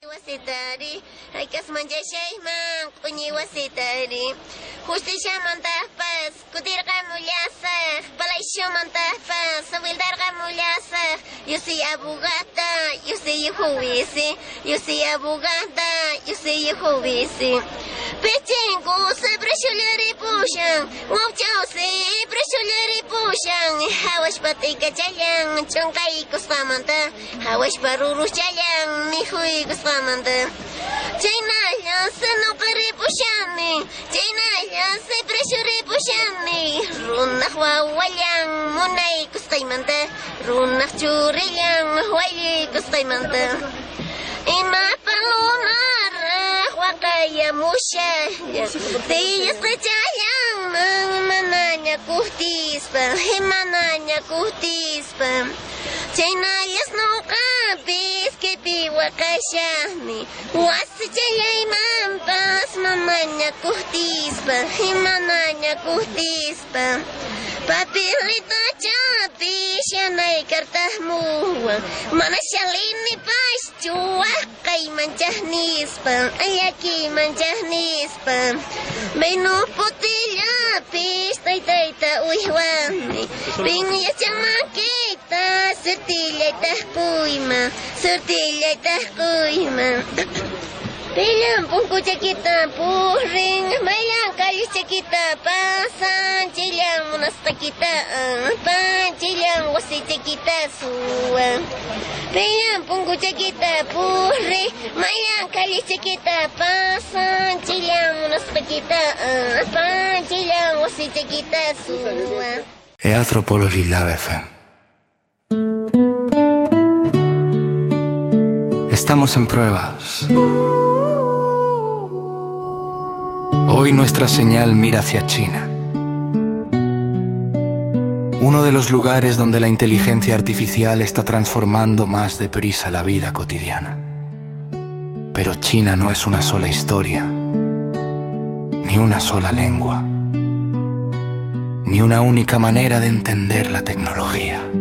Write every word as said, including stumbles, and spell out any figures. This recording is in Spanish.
Wasitari, haykas manchashayman q'uñi wasitari. Justishamantaqpas kutirqamullasaq, palaysumantaqpas sawildarqamullasaq. Yo soy abogada, yo soy juvici, yo soy abogada, yo soy juvici. Pechengu siempre chulari pushan, wawchawsi siempre chulari pushan. Hawash patika chayan, chonkay kusqamanta, hawash paruru chayan, mijuy kusqamanta. Chaynalla sanuqari pushani, chaynalla siempre churi pushani. Runaq wawayan, munay kusqaymanta, runaq churillan, wayli kusqaymanta. Ima palunar waqaya mushaya, tiyas qachayan, mananya kuhtispa, mananya kuhtispa. Chaynallas nuqapis kipi waqashani, wasi chayaymanpas mamanya kuhtispa, mananya kuhtispa. Papirrita chapis yanay kartahmuwan, mana shalini paschu waqay manchahnispa, ayaki manchahnispa. Maynu putillapis taytayta uywanmi, piñachamakita surtillaytaq kuyma, surtillaytaq kuyma. Pilan punku chakita purin, maylan kalis chakita pasan, chilan munasqa kita pan, chilan wasi chakita suwan. Pilan punku chakita puri, maylan kalis chakita pasan, chilan munasqa kita pan, chilan wasi chakita suwan. Et Anthropologie Lab F M. Estamos en pruebas. Hoy nuestra señal mira hacia China, uno de los lugares donde la inteligencia artificial está transformando más deprisa la vida cotidiana. Pero China no es una sola historia, ni una sola lengua, ni una única manera de entender la tecnología.